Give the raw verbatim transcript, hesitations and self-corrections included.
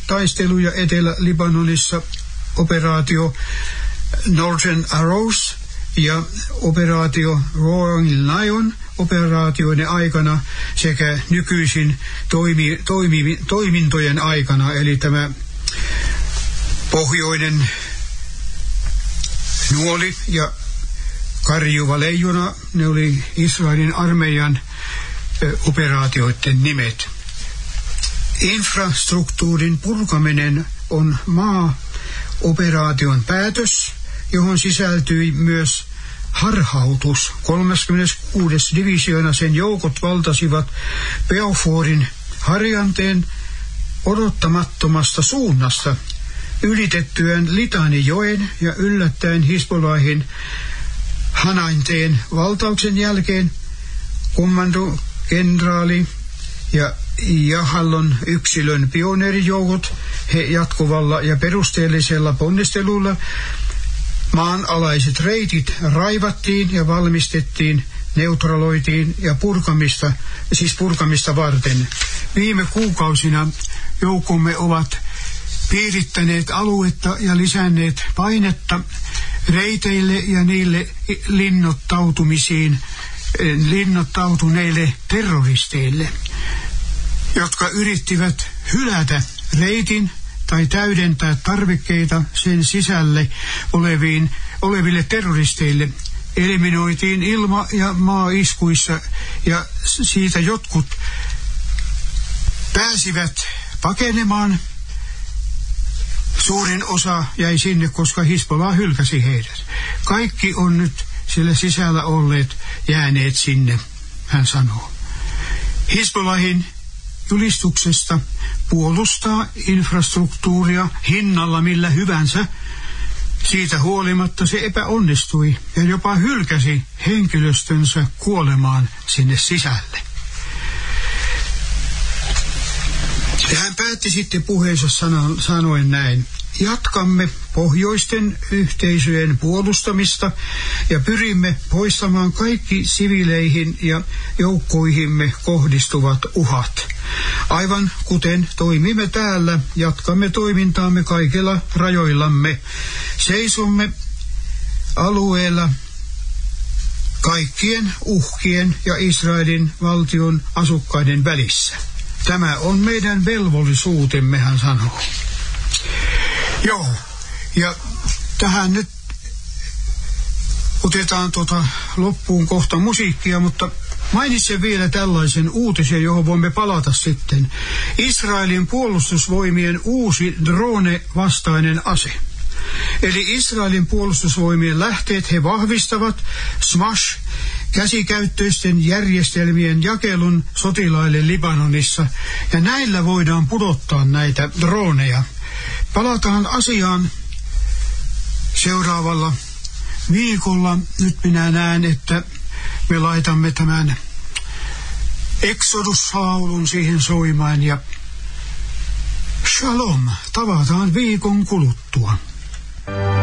taisteluja Etelä-Libanonissa, operaatio Northern Arrows ja operaatio Roaring Lion operaatioiden aikana sekä nykyisin toimi, toimi, toimintojen aikana, eli tämä pohjoinen nuoli ja karjuva leijona, ne oli Israelin armeijan operaatioiden nimet. Infrastruktuurin purkaminen on maa-operaation päätös, johon sisältyi myös harhautus. kolmaskymmeneskuudes divisioona sen joukot valtasivat Beaufortin harjanteen odottamattomasta suunnasta ylitettyään Litanijoen ja yllättäen Hizbollahin Hanainteen valtauksen jälkeen kommandokenraali ja Jahallon yksilön pioneerijoukot he jatkuvalla ja perusteellisella ponnistelulla maanalaiset reitit raivattiin ja valmistettiin, neutraloitiin ja purkamista, siis purkamista varten. Viime kuukausina joukkomme ovat piirittäneet aluetta ja lisänneet painetta reiteille ja niille linnoittautumisiin, linnoittautuneille terroristeille, jotka yrittivät hylätä reitin tai täydentää tarvikkeita sen sisälle oleviin, oleville terroristeille. Eliminoitiin ilma- ja maaiskuissa ja siitä jotkut pääsivät pakenemaan. Suurin osa jäi sinne, koska Hizbollah hylkäsi heidät. Kaikki on nyt sillä sisällä olleet jääneet sinne, hän sanoo. Hizbollahin julistuksesta puolustaa infrastruktuuria hinnalla millä hyvänsä. Siitä huolimatta se epäonnistui ja jopa hylkäsi henkilöstönsä kuolemaan sinne sisälle. Ja hän päätti sitten puheensa sanoen näin: jatkamme pohjoisten yhteisöjen puolustamista ja pyrimme poistamaan kaikki siviileihin ja joukkoihimme kohdistuvat uhat. Aivan kuten toimimme täällä, jatkamme toimintaamme kaikilla rajoillamme. Seisomme alueella kaikkien uhkien ja Israelin valtion asukkaiden välissä. Tämä on meidän velvollisuutemme, hän sanoo. Joo, ja tähän nyt otetaan tuota loppuun kohta musiikkia, mutta mainitsen vielä tällaisen uutisen, johon voimme palata sitten. Israelin puolustusvoimien uusi drone-vastainen ase. Eli Israelin puolustusvoimien lähteet he vahvistavat Smash käsikäyttöisten järjestelmien jakelun sotilaille Libanonissa, ja näillä voidaan pudottaa näitä droneja. Palataan asiaan seuraavalla viikolla. Nyt minä näen, että me laitamme tämän Exodus-laulun siihen soimaan ja shalom, tavataan viikon kuluttua.